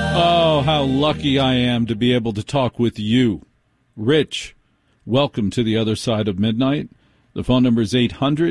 Oh, how lucky I am to be able to talk with you. Rich, welcome to the other side of midnight. The phone number is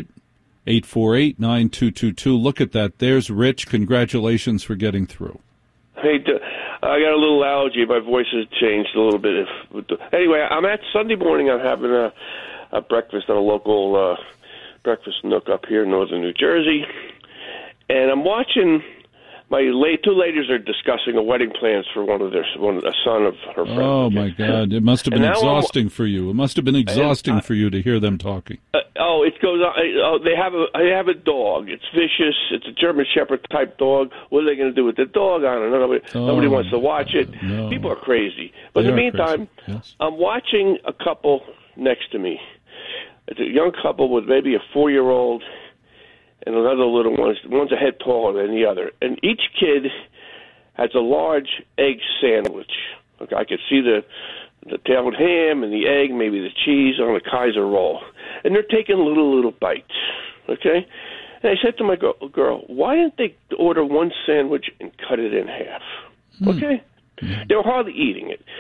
800-848-9222. Look at that. There's Rich. Congratulations for getting through. Hey, I got a little allergy. My voice has changed a little bit. Anyway, I'm at Sunday morning. I'm having a breakfast at a local breakfast nook up here in northern New Jersey. And I'm watching my two ladies are discussing a wedding plans for a son of her friend. Oh, my God. It must have been exhausting for you. It must have been exhausting for you to hear them talking. It goes on. They have a dog. It's vicious. It's a German Shepherd type dog. What are they going to do with the dog? I don't know. Nobody wants to watch it. No. People are crazy. But in the meantime, yes. I'm watching a couple next to me. It's a young couple with maybe a 4-year-old and another little one. One's a head taller than the other. And each kid has a large egg sandwich. Okay, I could see the tailed ham and the egg, maybe the cheese on a Kaiser roll. And they're taking little bites. Okay? And I said to my girl, why didn't they order one sandwich and cut it in half? Okay? They were hardly eating it.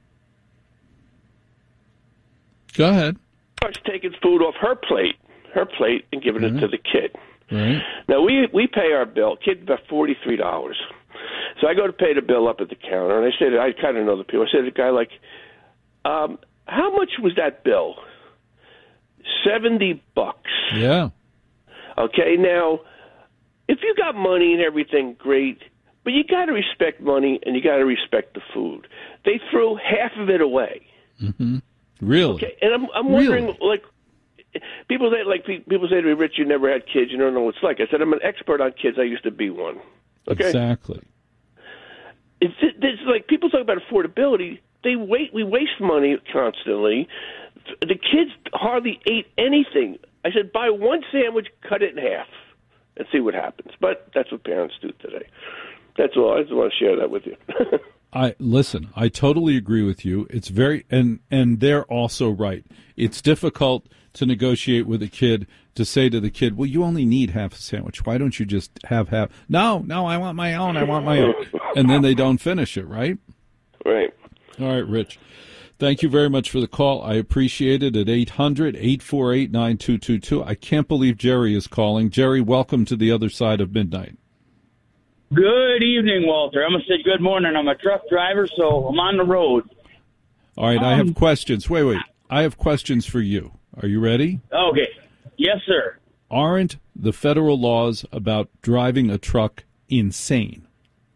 Go ahead. Starts taking food off her plate, and giving it to the kid. Right. Now, we pay our bill. Kid, about $43. So I go to pay the bill up at the counter, and I say, I kind of know the people. I say to the guy, like, how much was that bill? $70. Yeah. Okay, now, if you got money and everything, great, but you got to respect money and you got to respect the food. They threw half of it away. Mm-hmm. Really? Okay, and I'm wondering, like, people say to me, Rich, you never had kids, you don't know what it's like. I said, I'm an expert on kids. I used to be one. Okay? Exactly. It's like people talk about affordability. We waste money constantly. The kids hardly ate anything. I said, buy one sandwich, cut it in half, and see what happens. But that's what parents do today. That's all. I just want to share that with you. Listen, I totally agree with you. It's very, and they're also right. It's difficult to negotiate with a kid to say to the kid, well, you only need half a sandwich. Why don't you just have half? No, I want my own. And then they don't finish it, right? Right. All right, Rich. Thank you very much for the call. I appreciate it at 800-848-9222. I can't believe Jerry is calling. Jerry, welcome to the other side of midnight. Good evening, Walter. I'm going to say good morning. I'm a truck driver, so I'm on the road. All right, I have questions. Wait. I have questions for you. Are you ready? Okay. Yes, sir. Aren't the federal laws about driving a truck insane?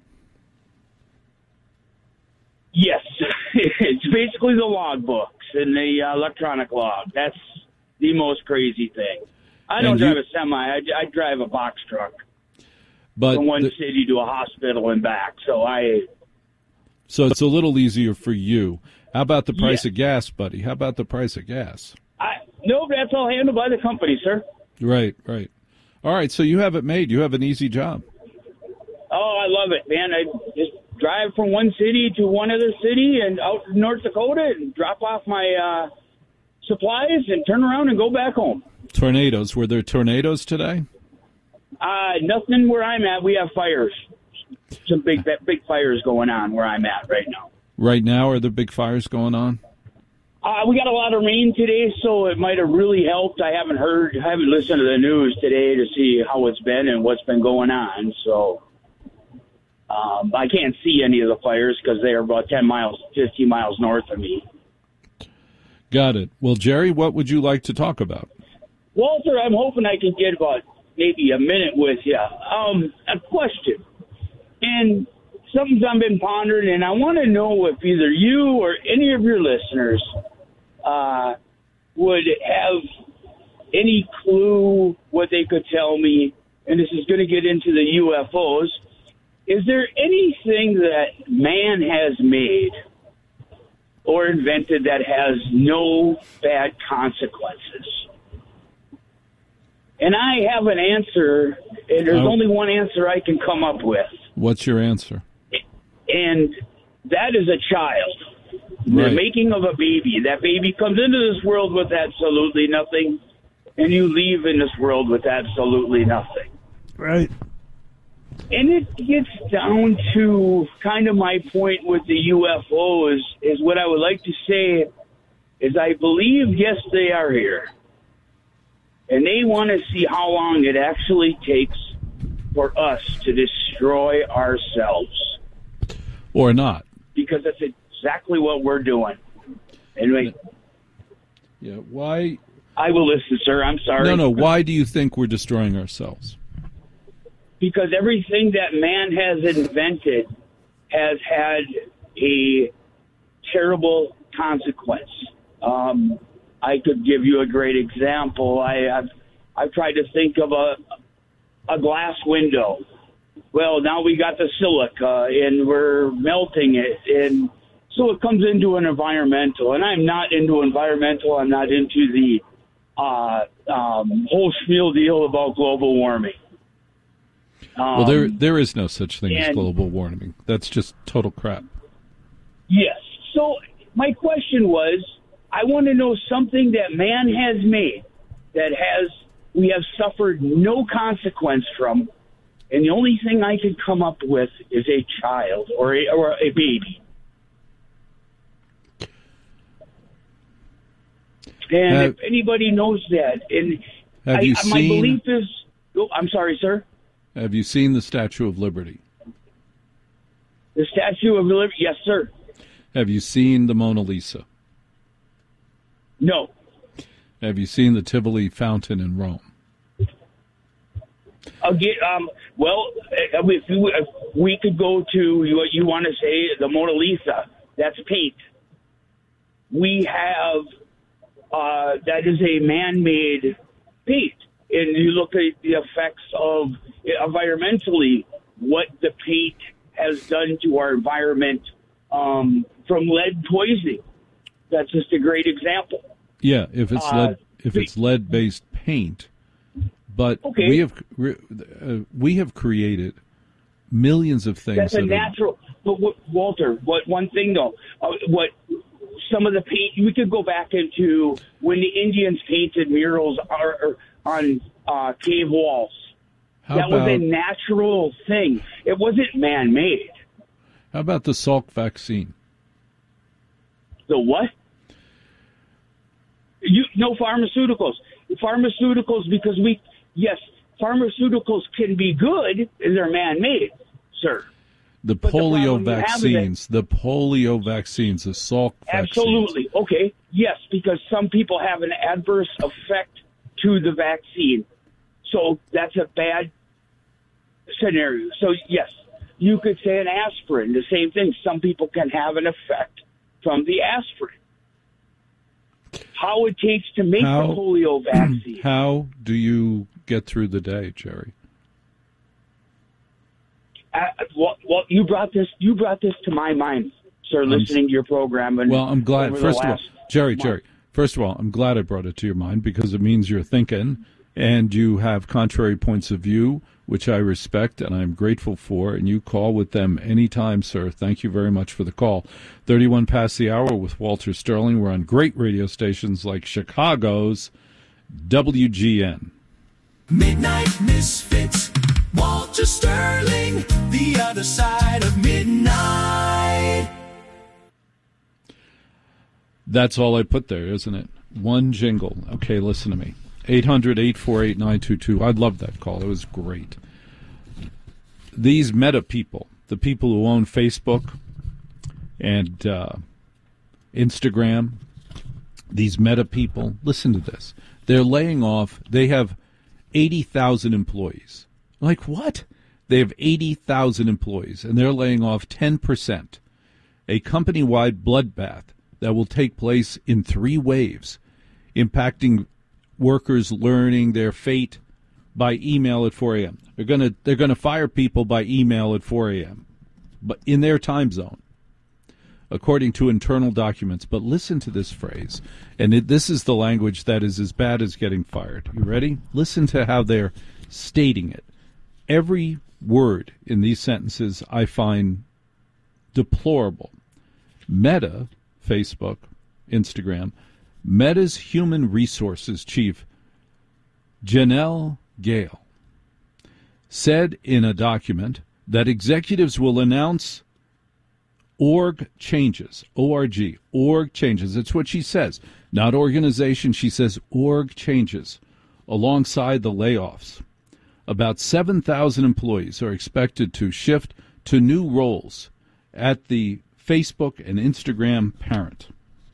Yes. It's basically the log books and the electronic log. That's the most crazy thing. I don't drive a semi. I drive a box truck. But from one city to a hospital and back. So it's a little easier for you. How about the price of gas, buddy? How about the price of gas? No, that's all handled by the company, sir. Right. All right, so you have it made. You have an easy job. Oh, I love it, man. I just drive from one city to one other city and out to North Dakota and drop off my supplies and turn around and go back home. Tornadoes. Were there tornadoes today? Nothing where I'm at. We have fires. Some big fires going on where I'm at right now. Right now, are there big fires going on? We got a lot of rain today, so it might have really helped. I haven't listened to the news today to see how it's been and what's been going on. So I can't see any of the fires because they are about 10 miles, 15 miles north of me. Got it. Well, Jerry, what would you like to talk about? Walter, I'm hoping I can get about maybe a minute with you. A question. And something I've been pondering, and I want to know if either you or any of your listeners would have any clue what they could tell me, and this is going to get into the UFOs. Is there anything that man has made or invented that has no bad consequences? And I have an answer, and there's only one answer I can come up with. What's your answer? And that is a child. Right. The making of a baby. That baby comes into this world with absolutely nothing, and you leave in this world with absolutely nothing. Right. And it gets down to kind of my point with the UFOs is what I would like to say is I believe, yes, they are here. And they want to see how long it actually takes for us to destroy ourselves. Or not. Because that's exactly what we're doing. Anyway. Yeah, why? I will listen, sir. I'm sorry. No. Why do you think we're destroying ourselves? Because everything that man has invented has had a terrible consequence. I could give you a great example. I've tried to think of a glass window. Well, now we got the silica, and we're melting it, and so it comes into an environmental. And I'm not into environmental. I'm not into the whole spiel deal about global warming. Well, there is no such thing as global warming. That's just total crap. Yes. So my question was, I want to know something that man has made that we have suffered no consequence from, and the only thing I can come up with is a child or a baby. And if anybody knows that, and have you seen, my belief is, I'm sorry, sir. Have you seen the Statue of Liberty? The Statue of Liberty, yes, sir. Have you seen the Mona Lisa? No. Have you seen the Tivoli Fountain in Rome? Well, if we could go to what you want to say, the Mona Lisa. That's paint. We have that is a man-made paint. And you look at the effects of environmentally, what the paint has done to our environment from lead poisoning. That's just a great example. Yeah, if it's lead-based paint, but okay. we have created millions of things. That's a natural. But Walter, one thing though, what some of the paint we could go back into when the Indians painted murals on cave walls. That was a natural thing. It wasn't man-made. How about the Salk vaccine? The what? No pharmaceuticals. Pharmaceuticals, because pharmaceuticals can be good and they're man-made, sir. The polio vaccines, the Salk vaccine. Absolutely. Okay. Yes, because some people have an adverse effect to the vaccine. So that's a bad scenario. So, yes, you could say an aspirin, the same thing. Some people can have an effect from the aspirin. How it takes to make the polio vaccine. How do you get through the day, Jerry? Well, you brought this to my mind, sir, listening to your program. And I'm glad. First of all, Jerry, first of all, I'm glad I brought it to your mind because it means you're thinking and you have contrary points of view, which I respect and I'm grateful for, and you call with them anytime, sir. Thank you very much for the call. 31 past the hour with Walter Sterling. We're on great radio stations like Chicago's WGN. Midnight Misfits, Walter Sterling, the other side of midnight. That's all I put there, isn't it? One jingle. Okay, listen to me. 800-848-922. I loved that call. It was great. These Meta people, the people who own Facebook and Instagram, these Meta people, listen to this. They're laying off. They have 80,000 employees. Like what? They have 80,000 employees, and they're laying off 10%. A company-wide bloodbath that will take place in 3 waves, impacting workers learning their fate by email at 4 a.m. They're gonna fire people by email at 4 a.m. but in their time zone, according to internal documents. But listen to this phrase, and this is the language that is as bad as getting fired. You ready? Listen to how they're stating it. Every word in these sentences I find deplorable. Meta, Facebook, Instagram, Meta's human resources chief, Janelle Gale, said in a document that executives will announce org changes, O-R-G, org changes. That's what she says. Not organization, she says org changes alongside the layoffs. About 7,000 employees are expected to shift to new roles at the Facebook and Instagram parent.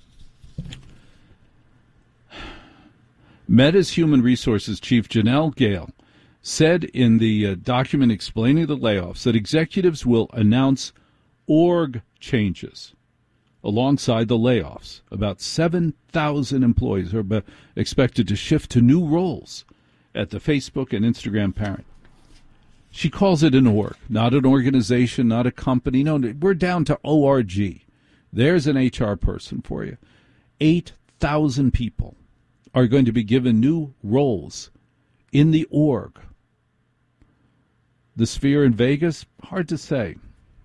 Meta's Human Resources Chief Janelle Gale said in the document explaining the layoffs that executives will announce org changes alongside the layoffs. About 7,000 employees are expected to shift to new roles at the Facebook and Instagram parent. She calls it an org, not an organization, not a company. No, we're down to ORG. There's an HR person for you. 8,000 people are going to be given new roles in the org. The Sphere in Vegas, hard to say.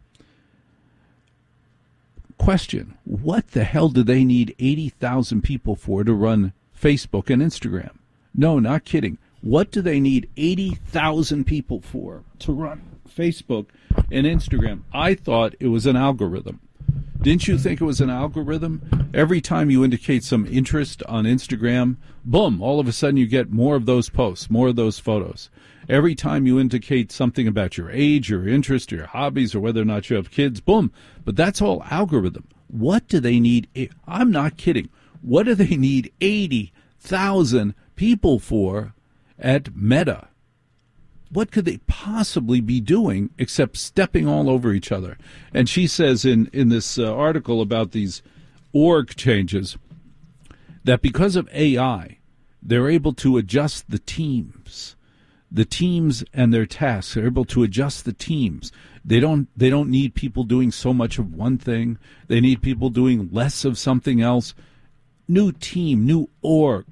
Question, what the hell do they need 80,000 people for to run Facebook and Instagram? No, not kidding. What do they need 80,000 people for to run Facebook and Instagram? I thought it was an algorithm. Didn't you think it was an algorithm? Every time you indicate some interest on Instagram, boom, all of a sudden you get more of those posts, more of those photos. Every time you indicate something about your age, your interest, your hobbies, or whether or not you have kids, boom. But that's all algorithm. What do they need? I'm not kidding. What do they need 80,000 people for at Meta? What could they possibly be doing except stepping all over each other? And she says in this article about these org changes that because of AI, they're able to adjust the teams and their tasks. They're able to adjust the teams. They don't need people doing so much of one thing. They need people doing less of something else. New team, new org.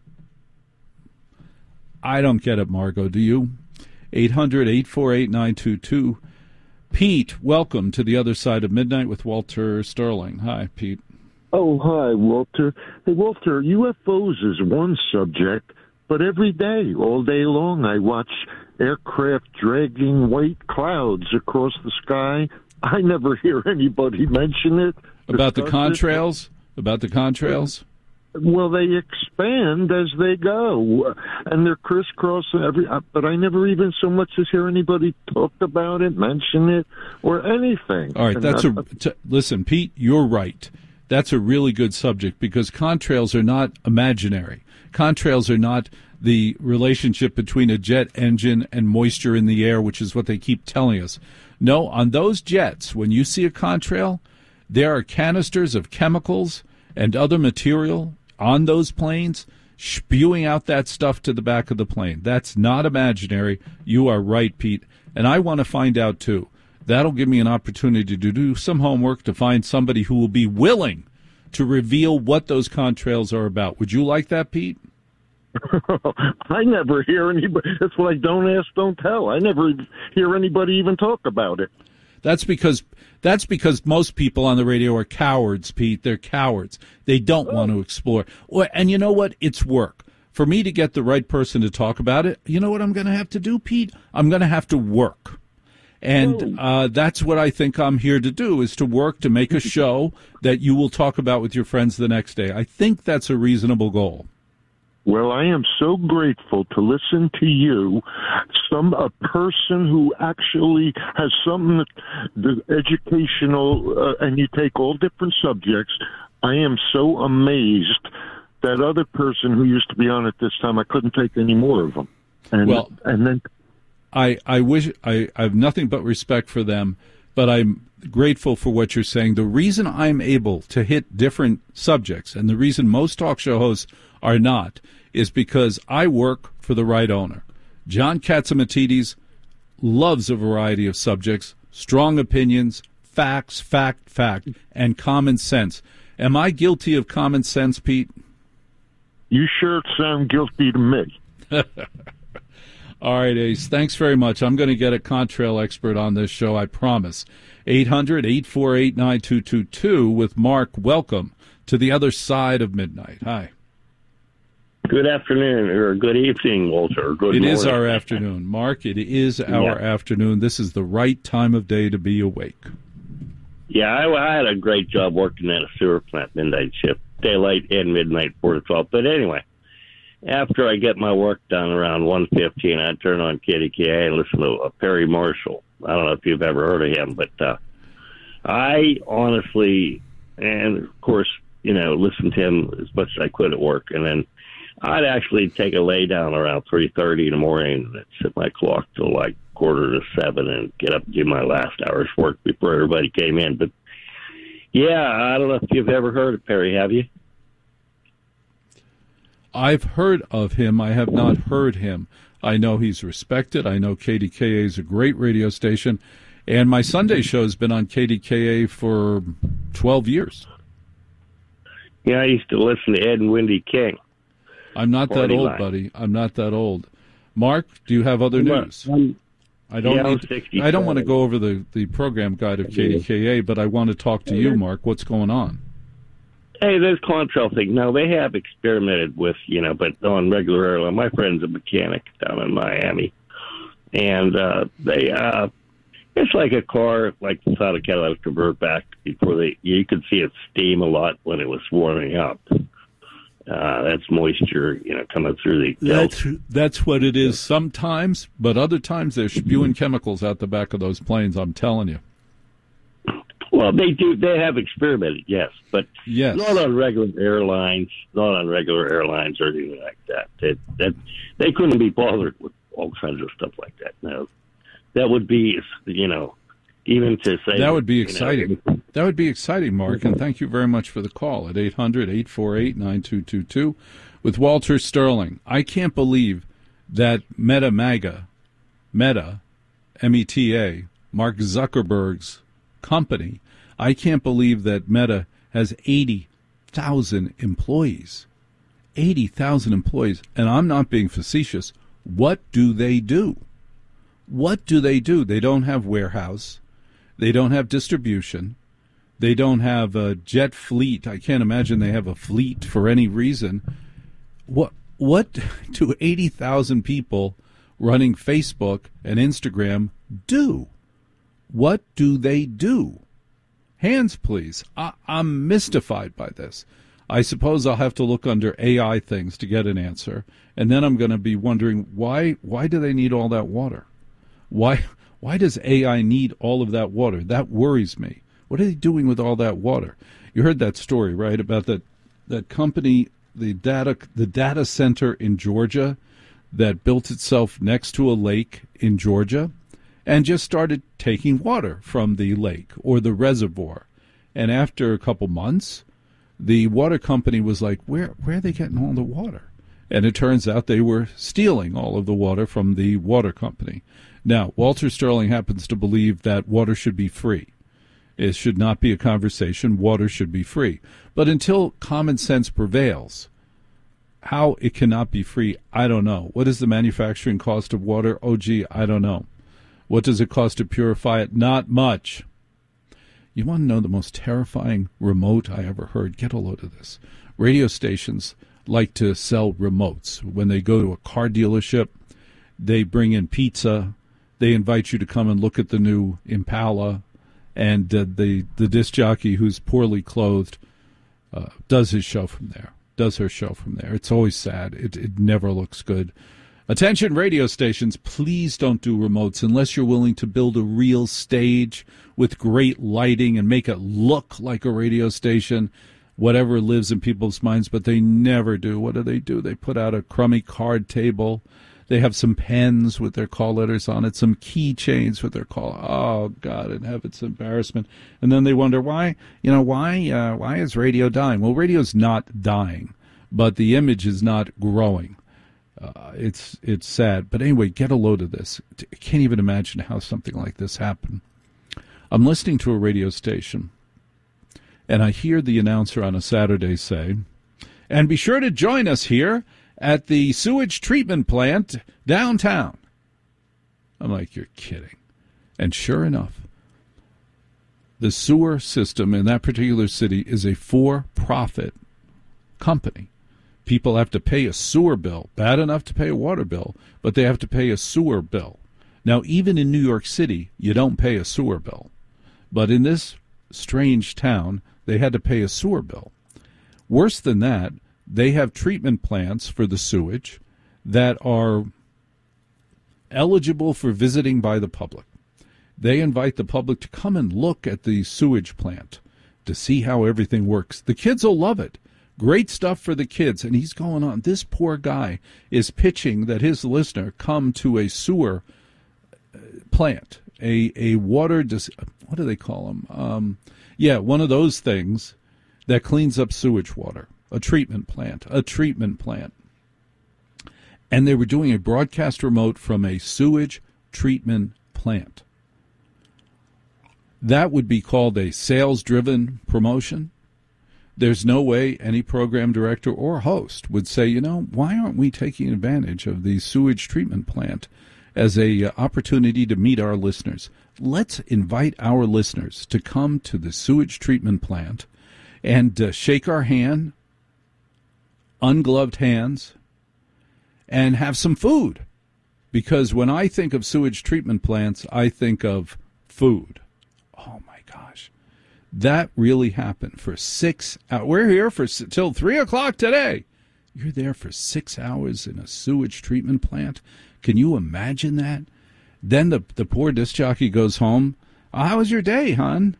I don't get it, Margot. Do you? 800-848-9222. Pete, welcome to the other side of midnight with Walter Sterling. Hi, Pete. Oh, hi, Walter. Hey, Walter, UFOs is one subject, but every day, all day long, I watch aircraft dragging white clouds across the sky. I never hear anybody mention it. About the contrails? About the contrails? Well, they expand as they go, and they're crisscrossing but I never even so much as hear anybody talk about it, mention it, or anything. All right, listen, Pete, you're right. That's a really good subject because contrails are not imaginary. Contrails are not the relationship between a jet engine and moisture in the air, which is what they keep telling us. No, on those jets, when you see a contrail, there are canisters of chemicals and other material on those planes spewing out that stuff to the back of the plane. That's not imaginary. You are right, Pete. And I want to find out, too. That'll give me an opportunity to do some homework to find somebody who will be willing to reveal what those contrails are about. Would you like that, Pete? I never hear anybody. That's why don't ask, don't tell. I never hear anybody even talk about it. That's because most people on the radio are cowards, Pete. They're cowards. They don't want to explore. And you know what? It's work. For me to get the right person to talk about it, you know what I'm going to have to do, Pete? I'm going to have to work. And that's what I think I'm here to do, is to work to make a show that you will talk about with your friends the next day. I think that's a reasonable goal. Well, I am so grateful to listen to you, a person who actually has some educational, and you take all different subjects. I am so amazed. That other person who used to be on at this time, I couldn't take any more of them. And then I wish I have nothing but respect for them, but I'm grateful for what you're saying. The reason I'm able to hit different subjects, and the reason most talk show hosts are not, is because I work for the right owner. John Catsimatidis loves a variety of subjects, strong opinions, facts, fact, and common sense. Am I guilty of common sense, Pete? You sure sound guilty to me. All right, Ace. Thanks very much. I'm going to get a contrail expert on this show, I promise. 800-848-9222 with Mark. Welcome to the other side of midnight. Hi. Good afternoon, or good evening, Walter. Or good morning. It is our afternoon. Mark, it is our afternoon. This is the right time of day to be awake. Yeah, I had a great job working at a sewer plant, midnight shift, daylight and midnight, 4 to 12. But anyway, after I get my work done around 1:15, I turn on KDKA and listen to Perry Marshall. I don't know if you've ever heard of him, but I honestly, and of course, listened to him as much as I could at work, and then I'd actually take a lay down around 3:30 in the morning and set my clock till like 6:45 and get up and do my last hour's work before everybody came in. But yeah, I don't know if you've ever heard of Perry, have you? I've heard of him. I have not heard him. I know he's respected. I know KDKA is a great radio station, and my Sunday show has been on KDKA for 12 years. Yeah, I used to listen to Ed and Wendy King. I'm not that old, buddy. I'm not that old. Mark, do you have other news? I don't want to go over the program guide of KDKA, but I want to talk to you, Mark. What's going on? Hey, this Contrail thing. No, they have experimented with, but on regular airline. My friend's a mechanic down in Miami, and it's like a car, like the side of catalytic converter back before you could see it steam a lot when it was warming up. That's moisture, coming through the... That's what it is sometimes, but other times they're spewing chemicals out the back of those planes, I'm telling you. Well, they do. They have experimented, yes, but not on regular airlines, or anything like that. They couldn't be bothered with all kinds of stuff like that. No, that would be, even to say... That would be exciting. That would be exciting, Mark, and thank you very much for the call at 800-848-9222 with Walter Sterling. I can't believe that Meta, M-E-T-A, Mark Zuckerberg's company, I can't believe that Meta has 80,000 employees. 80,000 employees, and I'm not being facetious. What do they do? What do they do? They don't have warehouse. They don't have distribution. They don't have a jet fleet. I can't imagine they have a fleet for any reason. What do 80,000 people running Facebook and Instagram do? What do they do? Hands, please. I'm mystified by this. I suppose I'll have to look under AI things to get an answer, and then I'm going to be wondering why do they need all that water? Why does AI need all of that water? That worries me. What are they doing with all that water? You heard that story, right, about that company, the data center in Georgia that built itself next to a lake in Georgia and just started taking water from the lake or the reservoir. And after a couple months, the water company was like, where are they getting all the water? And it turns out they were stealing all of the water from the water company. Now, Walter Sterling happens to believe that water should be free. It should not be a conversation. Water should be free. But until common sense prevails, how it cannot be free, I don't know. What is the manufacturing cost of water? Oh, gee, I don't know. What does it cost to purify it? Not much. You want to know the most terrifying remote I ever heard? Get a load of this. Radio stations like to sell remotes. When they go to a car dealership, they bring in pizza. They invite you to come and look at the new Impala. And the disc jockey, who's poorly clothed, does her show from there. It's always sad. It never looks good. Attention radio stations, please don't do remotes unless you're willing to build a real stage with great lighting and make it look like a radio station, whatever lives in people's minds, but they never do. What do? They put out a crummy card table. They have some pens with their call letters on it, some keychains with their call. Oh, God in heaven, it's embarrassment. And then they wonder why is radio dying? Well, radio's not dying, but the image is not growing. It's sad. But anyway, get a load of this. I can't even imagine how something like this happened. I'm listening to a radio station, and I hear the announcer on a Saturday say, and be sure to join us here at the sewage treatment plant downtown. I'm like, you're kidding. And sure enough, the sewer system in that particular city is a for-profit company. People have to pay a sewer bill. Bad enough to pay a water bill, but they have to pay a sewer bill. Now, even in New York City, you don't pay a sewer bill. But in this strange town, they had to pay a sewer bill. Worse than that, they have treatment plants for the sewage that are eligible for visiting by the public. They invite the public to come and look at the sewage plant to see how everything works. The kids will love it. Great stuff for the kids. And he's going on. This poor guy is pitching that his listener come to a sewer plant, a water, what do they call them? One of those things that cleans up sewage water, a treatment plant. And they were doing a broadcast remote from a sewage treatment plant. That would be called a sales-driven promotion. There's no way any program director or host would say, why aren't we taking advantage of the sewage treatment plant as a opportunity to meet our listeners? Let's invite our listeners to come to the sewage treatment plant and shake our hand, ungloved hands, and have some food. Because when I think of sewage treatment plants, I think of food. Oh, my gosh. That really happened for 6 hours. We're here till 3 o'clock today. You're there for 6 hours in a sewage treatment plant? Can you imagine that? Then the poor disc jockey goes home. How was your day, hon?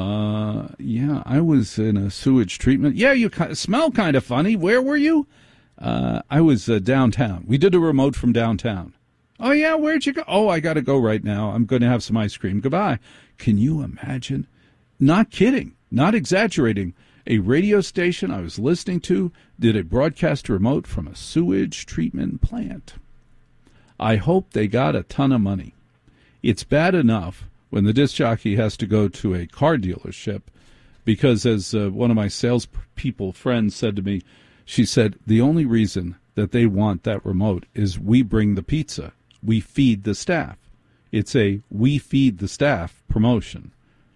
I was in a sewage treatment. Yeah, you smell kind of funny. Where were you? I was downtown. We did a remote from downtown. Oh, yeah, where'd you go? Oh, I got to go right now. I'm going to have some ice cream. Goodbye. Can you imagine? Not kidding, not exaggerating. A radio station I was listening to did a broadcast remote from a sewage treatment plant. I hope they got a ton of money. It's bad enough when the disc jockey has to go to a car dealership because, as one of my salespeople friends said to me, she said, the only reason that they want that remote is we bring the pizza. We feed the staff. It's a we feed the staff promotion.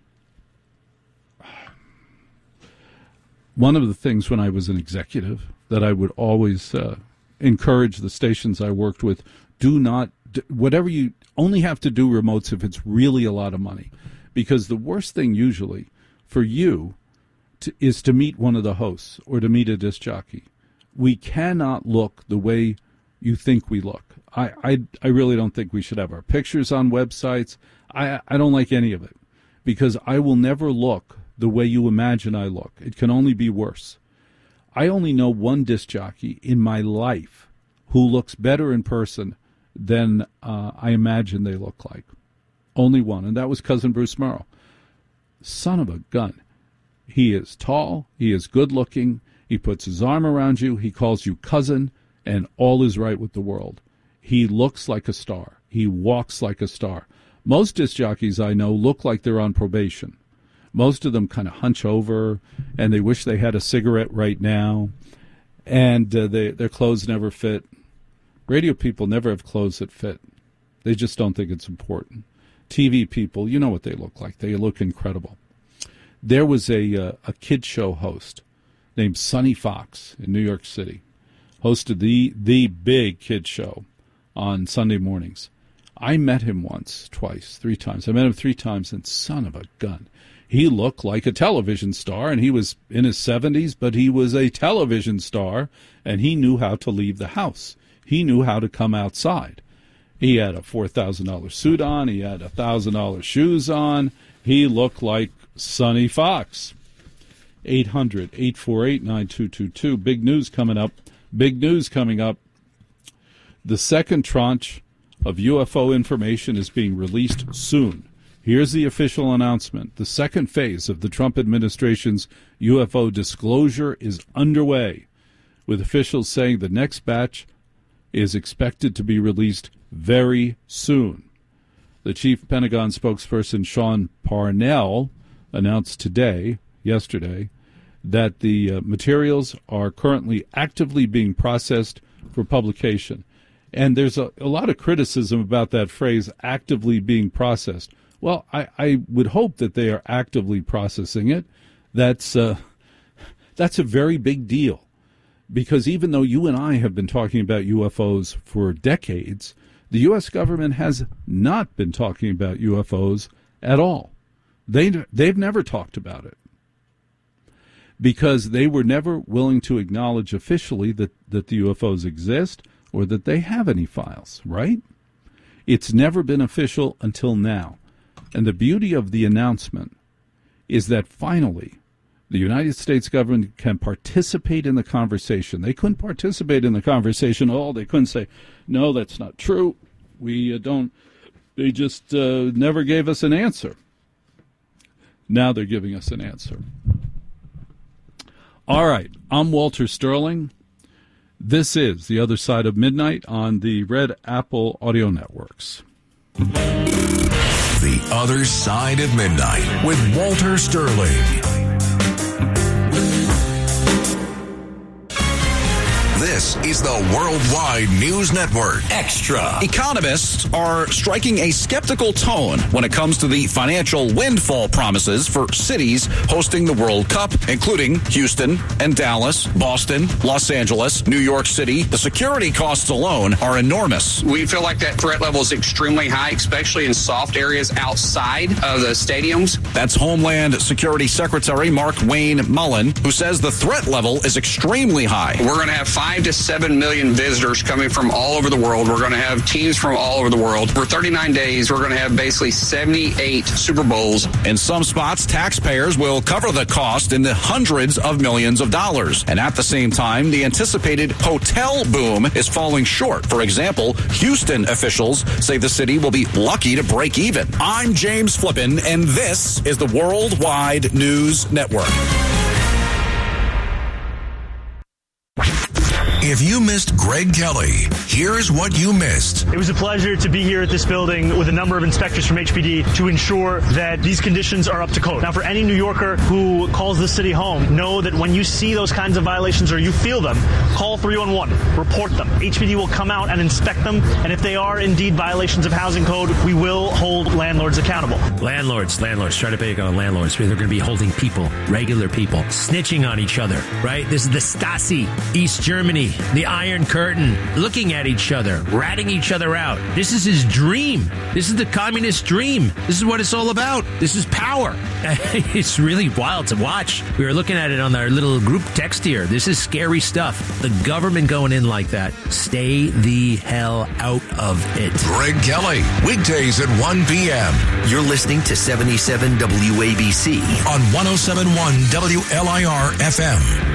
One of the things when I was an executive that I would always encourage the stations I worked with, whatever you only have to do remotes if it's really a lot of money. Because the worst thing usually for you is to meet one of the hosts or to meet a disc jockey. We cannot look the way you think we look. I really don't think we should have our pictures on websites. I don't like any of it because I will never look the way you imagine I look. It can only be worse. I only know one disc jockey in my life who looks better in person than I imagine they look like. Only one, and that was Cousin Bruce Morrow. Son of a gun. He is tall. He is good-looking. He puts his arm around you. He calls you cousin, and all is right with the world. He looks like a star. He walks like a star. Most disc jockeys I know look like they're on probation. Most of them kind of hunch over, and they wish they had a cigarette right now, and their clothes never fit. Radio people never have clothes that fit. They just don't think it's important. TV people, you know what they look like. They look incredible. There was a kid show host named Sonny Fox in New York City, hosted the big kid show on Sunday mornings. I met him once, twice, 3 times. I met him 3 times, and son of a gun. He looked like a television star, and he was in his 70s, but he was a television star, and he knew how to leave the house. He knew how to come outside. He had a $4,000 suit on. He had $1,000 shoes on. He looked like Sonny Fox. 800-848-9222. Big news coming up. The second tranche of UFO information is being released soon. Here's the official announcement. The second phase of the Trump administration's UFO disclosure is underway, with officials saying the next batch is expected to be released very soon. The chief Pentagon spokesperson Sean Parnell announced yesterday, that the materials are currently actively being processed for publication. And there's a lot of criticism about that phrase, actively being processed. Well, I would hope that they are actively processing it. That's a very big deal. Because even though you and I have been talking about UFOs for decades, the U.S. government has not been talking about UFOs at all. They've never talked about it because they were never willing to acknowledge officially that the UFOs exist or that they have any files, right? It's never been official until now. And the beauty of the announcement is that finally the United States government can participate in the conversation. They couldn't participate in the conversation at all. They couldn't say, no, that's not true. We don't. They just never gave us an answer. Now they're giving us an answer. All right. I'm Walter Sterling. This is The Other Side of Midnight on the Red Apple Audio Networks. The Other Side of Midnight with Walter Sterling. This is the Worldwide News Network. Extra. Economists are striking a skeptical tone when it comes to the financial windfall promises for cities hosting the World Cup, including Houston and Dallas, Boston, Los Angeles, New York City. The security costs alone are enormous. We feel like that threat level is extremely high, especially in soft areas outside of the stadiums. That's Homeland Security Secretary Mark Wayne Mullen, who says the threat level is extremely high. We're going to have 5 to 7 million visitors coming from all over the world. We're going to have teams from all over the world. For 39 days, we're going to have basically 78 Super Bowls. In some spots, taxpayers will cover the cost in the hundreds of millions of dollars. And at the same time, the anticipated hotel boom is falling short. For example, Houston officials say the city will be lucky to break even. I'm James Flippin, and this is the Worldwide News Network. If you missed Greg Kelly, here's what you missed. It was a pleasure to be here at this building with a number of inspectors from HPD to ensure that these conditions are up to code. Now, for any New Yorker who calls this city home, know that when you see those kinds of violations or you feel them, call 311, report them. HPD will come out and inspect them, and if they are indeed violations of housing code, we will hold landlords accountable. Landlords, try to pick on landlords. They're going to be holding people, regular people, snitching on each other, right? This is the Stasi, East Germany, the Iron Curtain, looking at each other, ratting each other out. This is his dream. This is the communist dream. This is what it's all about. This is power. It's really wild to watch. We were looking at it on our little group text here. This is scary stuff. The government going in like that. Stay the hell out of it. Greg Kelly, weekdays at 1 p.m. You're listening to 77 WABC on 107.1 WLIR FM.